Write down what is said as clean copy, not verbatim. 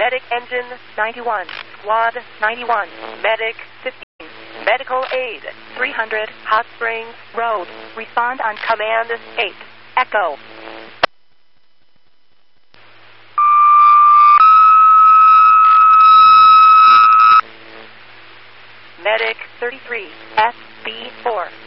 Medic Engine 91, Squad 91, Medic 15, Medical Aid 300, Hot Springs Road. Respond on Command 8. Echo. Medic 33, SB4.